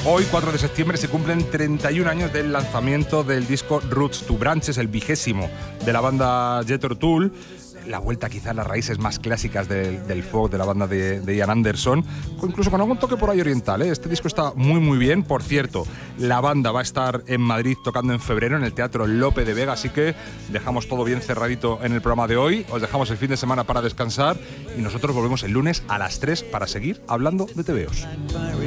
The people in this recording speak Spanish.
Hoy, 4 de septiembre, se cumplen 31 años del lanzamiento del disco Roots to Branches, el 20º de la banda Jethro Tull. La vuelta quizás a las raíces más clásicas del folk de la banda de Ian Anderson, incluso con algún toque por ahí oriental, ¿eh? Este disco está muy bien. Por cierto, la banda va a estar en Madrid tocando en febrero en el Teatro Lope de Vega, así que dejamos todo bien cerradito en el programa de hoy. Os dejamos el fin de semana para descansar y nosotros volvemos el lunes a las 3 para seguir hablando de TVOs.